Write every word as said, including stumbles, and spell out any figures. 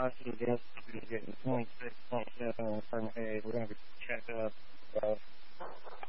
us against getting point six, point seven, and from hey, we're going to be checked up. Uh,